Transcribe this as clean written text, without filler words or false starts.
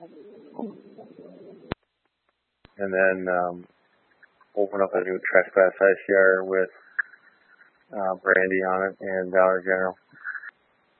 and then open up a new trespass ICR with Brandy on it and Dollar General.